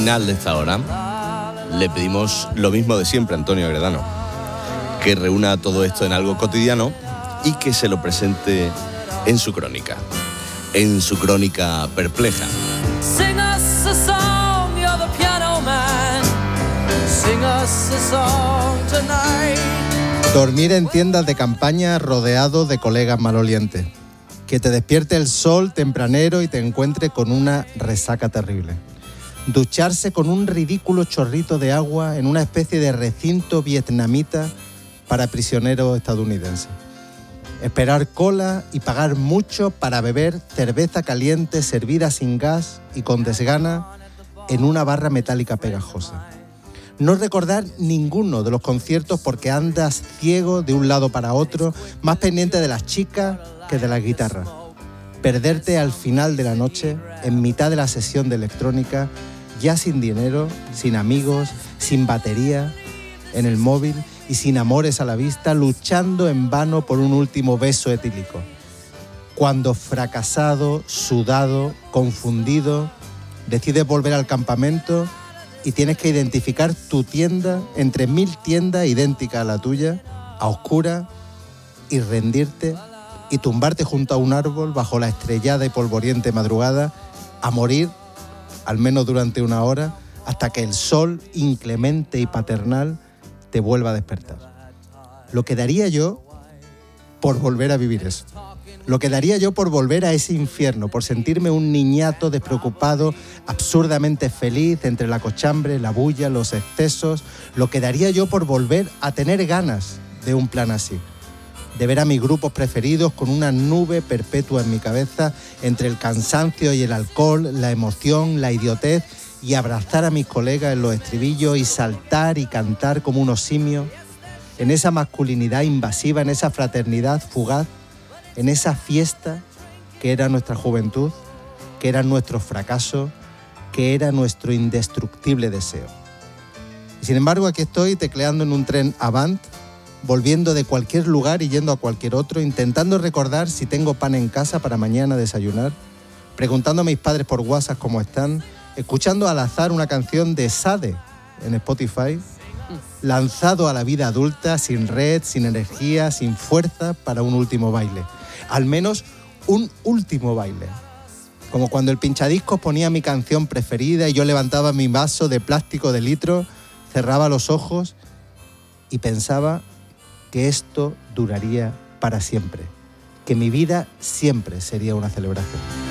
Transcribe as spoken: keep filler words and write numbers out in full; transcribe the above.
Final de esta hora le pedimos lo mismo de siempre a Antonio Agredano, que reúna todo esto en algo cotidiano y que se lo presente en su crónica, en su crónica perpleja. Sing us a song, you're the piano man. Sing us a song tonight. Dormir en tiendas de campaña rodeado de colegas malolientes. Que te despierte el sol tempranero y te encuentre con una resaca terrible. Ducharse con un ridículo chorrito de agua en una especie de recinto vietnamita para prisioneros estadounidenses. Esperar cola y pagar mucho para beber cerveza caliente servida sin gas y con desgana en una barra metálica pegajosa. No recordar ninguno de los conciertos porque andas ciego de un lado para otro, más pendiente de las chicas que de las guitarras. Perderte al final de la noche, en mitad de la sesión de electrónica, ya sin dinero, sin amigos, sin batería, en el móvil y sin amores a la vista, luchando en vano por un último beso etílico. Cuando fracasado, sudado, confundido, decides volver al campamento y tienes que identificar tu tienda entre mil tiendas idénticas a la tuya, a oscuras, y rendirte y tumbarte junto a un árbol bajo la estrellada y polvoriente madrugada, a morir, al menos durante una hora, hasta que el sol inclemente y paternal te vuelva a despertar. Lo que daría yo por volver a vivir eso. Lo que daría yo por volver a ese infierno, por sentirme un niñato despreocupado, absurdamente feliz entre la cochambre, la bulla, los excesos. Lo que daría yo por volver a tener ganas de un plan así. De ver a mis grupos preferidos con una nube perpetua en mi cabeza entre el cansancio y el alcohol, la emoción, la idiotez, y abrazar a mis colegas en los estribillos y saltar y cantar como unos simios, en esa masculinidad invasiva, en esa fraternidad fugaz, en esa fiesta que era nuestra juventud, que era nuestro fracaso, que era nuestro indestructible deseo. Y sin embargo, aquí estoy tecleando en un tren Avant, volviendo de cualquier lugar y yendo a cualquier otro, intentando recordar si tengo pan en casa para mañana desayunar, preguntando a mis padres por WhatsApp cómo están, escuchando al azar una canción de Sade en Spotify, lanzado a la vida adulta, sin red, sin energía, sin fuerza para un último baile. Al menos un último baile. Como cuando el pinchadiscos ponía mi canción preferida y yo levantaba mi vaso de plástico de litro, cerraba los ojos y pensaba que esto duraría para siempre, que mi vida siempre sería una celebración.